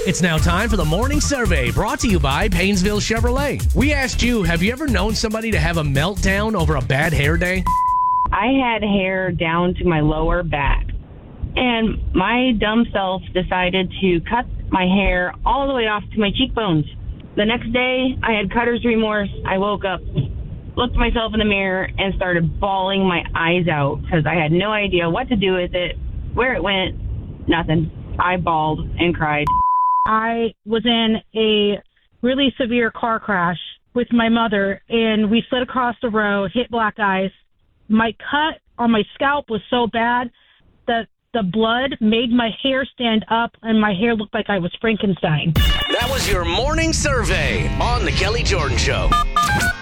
It's now time for the morning survey brought to you by Paynesville Chevrolet. We asked you, have you ever known somebody to have a meltdown over a bad hair day? I had hair down to my lower back, and my dumb self decided to cut my hair all the way off to my cheekbones. The next day, I had cutter's remorse. I woke up, looked at myself in the mirror, and started bawling my eyes out because I had no idea what to do with it, where it went, nothing. I bawled and cried. I was in a really severe car crash with my mother, and we slid across the road, hit black ice. My cut on my scalp was so bad that the blood made my hair stand up, and my hair looked like I was Frankenstein. That was your morning survey on The Kelly Jordan Show.